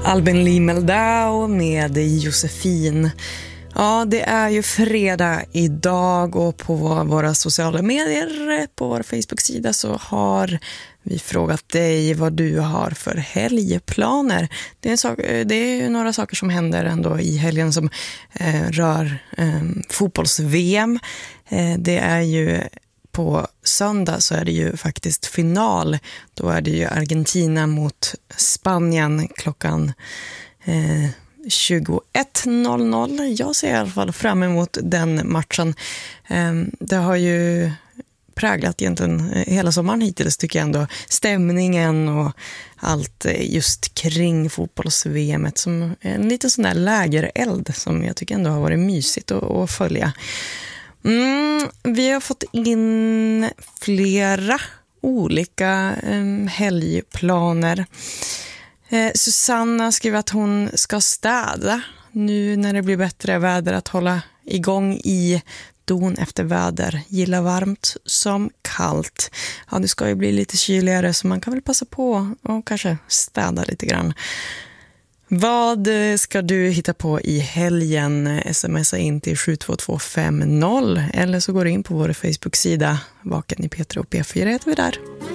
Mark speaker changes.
Speaker 1: Albin Lee Meldau med Josefin. Ja, det är ju fredag idag och på våra sociala medier, på vår Facebook-sida så har vi frågat dig vad du har för helgplaner. Det är ju några saker som händer ändå i helgen som rör fotbolls-VM. Det är ju på söndag så är det ju faktiskt final. Då är det ju Argentina mot Spanien klockan 21:00. Jag ser i alla fall fram emot den matchen. Det har ju präglat egentligen hela sommaren hittills tycker jag ändå. Stämningen och allt just kring fotbolls-VMet som en liten sån där lägereld som jag tycker ändå har varit mysigt att följa. Vi har fått in flera olika helgplaner. Susanna skriver att hon ska städa nu när det blir bättre väder, att hålla igång i don efter väder. Gilla varmt som kallt. Ja, det ska ju bli lite kyligare så man kan väl passa på och kanske städa lite grann. Vad ska du hitta på i helgen? Smsa in till 72250 eller så går du in på vår Facebook-sida Vaken i P3 och P4 heter vi där.